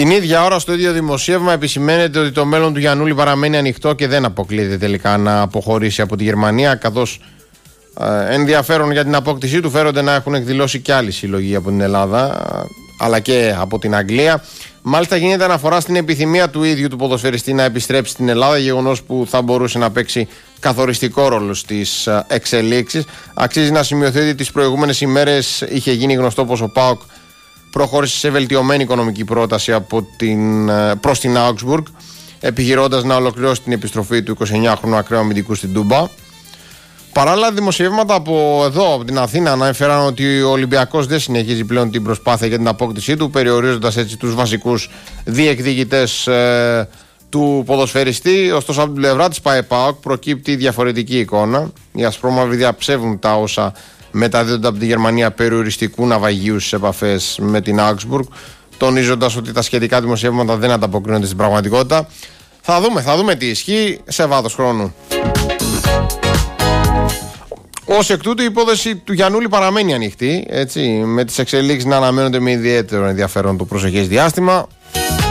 Την ίδια ώρα, στο ίδιο δημοσίευμα, επισημαίνεται ότι το μέλλον του Γιαννούλη παραμένει ανοιχτό και δεν αποκλείεται τελικά να αποχωρήσει από τη Γερμανία, καθώς ενδιαφέρον για την απόκτησή του φέρονται να έχουν εκδηλώσει και άλλοι σύλλογοι από την Ελλάδα αλλά και από την Αγγλία. Μάλιστα, γίνεται αναφορά στην επιθυμία του ίδιου του ποδοσφαιριστή να επιστρέψει στην Ελλάδα, γεγονός που θα μπορούσε να παίξει καθοριστικό ρόλο στις εξελίξεις. Αξίζει να σημειωθεί ότι τις προηγούμενες ημέρες είχε γίνει γνωστό πως ο ΠΑΟΚ προχώρησε σε βελτιωμένη οικονομική πρόταση προς την Augsburg, επιχειρώντας να ολοκληρώσει την επιστροφή του 29χρονου ακραίου αμυντικού στην Τούμπα. Παράλληλα, δημοσιεύματα από εδώ, από την Αθήνα, ανέφεραν ότι ο Ολυμπιακός δεν συνεχίζει πλέον την προσπάθεια για την απόκτησή του, περιορίζοντας έτσι τους βασικούς διεκδικητές του ποδοσφαιριστή. Ωστόσο, από την πλευρά της ΠΑΕΠΑΟΚ προκύπτει διαφορετική εικόνα. Οι ασπρόμαυροι διαψεύδουν τα όσα μεταδίδονται από τη Γερμανία περιοριστικού ναυαγίου στις επαφές με την Augsburg, τονίζοντας ότι τα σχετικά δημοσιεύματα δεν ανταποκρίνονται στην πραγματικότητα. Θα δούμε τι ισχύει σε βάθος χρόνου. Ως εκ τούτου, η υπόθεση του Γιαννούλη παραμένει ανοιχτή, έτσι, με τις εξελίξεις να αναμένονται με ιδιαίτερο ενδιαφέρον το προσεχές διάστημα.